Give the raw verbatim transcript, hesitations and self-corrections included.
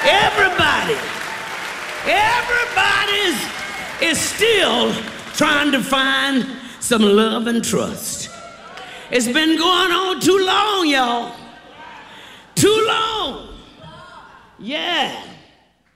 Everybody, everybody is still trying to find some love and trust. It's been going on too long, y'all. Too long. Yeah.